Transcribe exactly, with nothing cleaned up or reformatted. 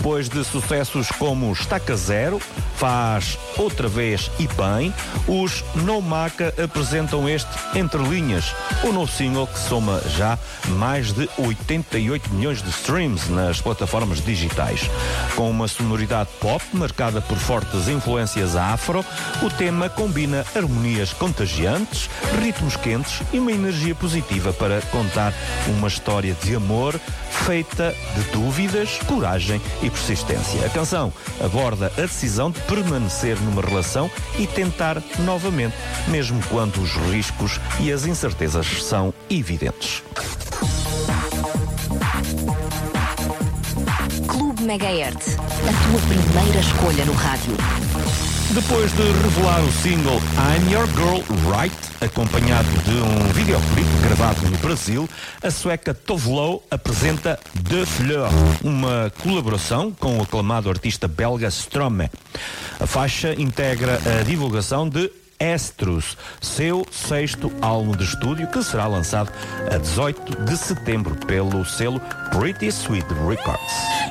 Depois de sucessos como Estaca Zero, Faz Outra Vez e Bem, os No Maca apresentam este Entre Linhas, o novo single que soma já mais de oitenta e oito milhões de streams nas plataformas digitais. Com uma sonoridade pop marcada por fortes influências afro, o tema combina harmonias contagiantes, ritmos quentes e uma energia positiva para contar uma história de amor feita de dúvidas, coragem e persistência. A canção aborda a decisão de permanecer numa relação e tentar novamente, mesmo quando os riscos e as incertezas são evidentes. Clube Megahertz, a tua primeira escolha no rádio. Depois de revelar o single I'm Your Girl Right, acompanhado de um videoclipe gravado no Brasil, a sueca Tove Lo apresenta De Fleur, uma colaboração com o aclamado artista belga Stromae. A faixa integra a divulgação de Estrus, seu sexto álbum de estúdio, que será lançado a dezoito de setembro pelo selo Pretty Sweet Records.